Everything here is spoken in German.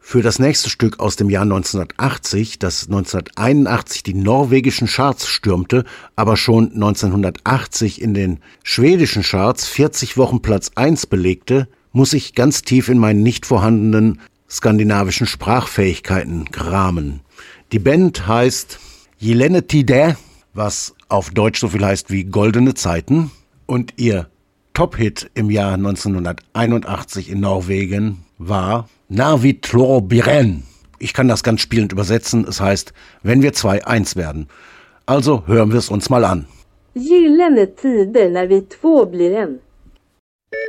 Für das nächste Stück aus dem Jahr 1980, das 1981 die norwegischen Charts stürmte, aber schon 1980 in den schwedischen Charts 40 Wochen Platz 1 belegte, muss ich ganz tief in meinen nicht vorhandenen skandinavischen Sprachfähigkeiten kramen. Die Band heißt Gylne Tider, was auf Deutsch so viel heißt wie Goldene Zeiten, und ihr Top-Hit im Jahr 1981 in Norwegen war Narvi Tlor Biren. Ich kann das ganz spielend übersetzen. Es heißt, wenn wir zwei eins werden. Also hören wir es uns mal an. Gyllene tider när vi två blir en.